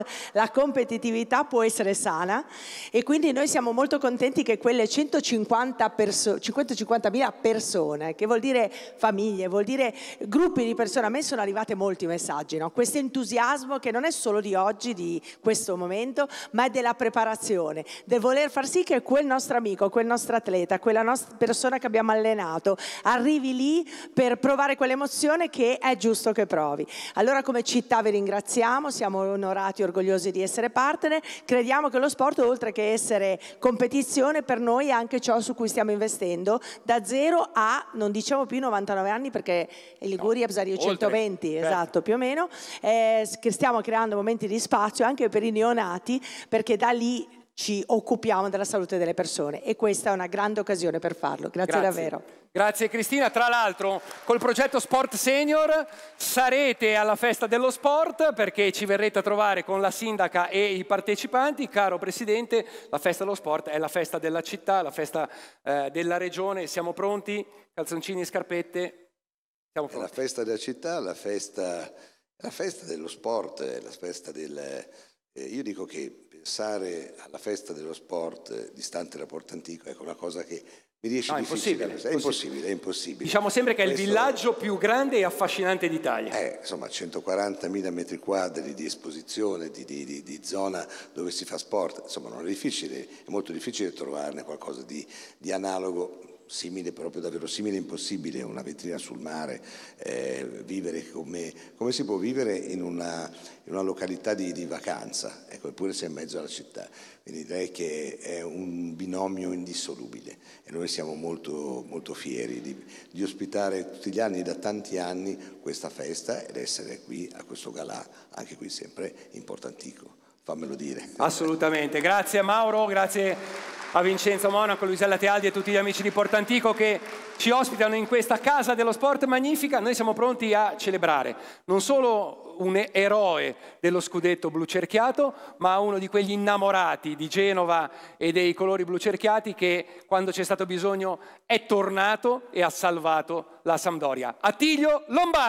la competitività può essere sana, e quindi noi siamo molto contenti che quelle 150.000 persone, che vuol dire famiglie, vuol dire gruppi di persone, a me sono arrivati molti messaggi, no? Questo entusiasmo che non è solo di oggi, di questo momento, ma è della preparazione, del voler far sì che quel nostro amico, quel nostro atleta, quella nostra persona che abbiamo allenato arrivi lì per provare quell'emozione che è giusto che provi. Allora, come città vi ringraziamo, siamo onorati, orgogliosi di essere partner. Crediamo che lo sport, oltre che essere competizione, per noi è anche ciò su cui stiamo investendo da 0 a, non diciamo più 99 anni, perché in Liguria bisogna 120, esatto, più o meno, che stiamo creando momenti di spazio anche per i neonati, perché da lì ci occupiamo della salute delle persone, e questa è una grande occasione per farlo. Grazie davvero. Grazie Cristina. Tra l'altro col progetto Sport Senior sarete alla festa dello sport, perché ci verrete a trovare con la sindaca e i partecipanti. Caro Presidente, la festa dello sport è la festa della città, la festa della regione. Siamo pronti? Calzoncini e scarpette? Siamo pronti. È la festa della città, la festa dello sport, la festa del... io dico che pensare alla festa dello sport distante da Porto Antico è una cosa che mi riesce difficile. È impossibile. Diciamo sempre che è il villaggio più grande e affascinante d'Italia. Insomma, 140.000 metri quadri di esposizione, di zona dove si fa sport. Insomma, non è difficile, è molto difficile trovarne qualcosa di analogo, simile, proprio davvero simile, impossibile, una vetrina sul mare, vivere come si può vivere in una località di vacanza, ecco, eppure sei in mezzo alla città. Quindi direi che è un binomio indissolubile, e noi siamo molto, molto fieri di ospitare tutti gli anni, da tanti anni, questa festa, ed essere qui a questo galà, anche qui sempre in Porto Antico. Fammelo dire. Assolutamente. Grazie a Mauro, grazie a Vincenzo Monaco, Luisella Tealdi e tutti gli amici di Porto Antico che ci ospitano in questa casa dello sport magnifica. Noi siamo pronti a celebrare non solo un eroe dello scudetto blu cerchiato, ma uno di quegli innamorati di Genova e dei colori blu cerchiati, che quando c'è stato bisogno è tornato e ha salvato la Sampdoria. Attilio Lombardo.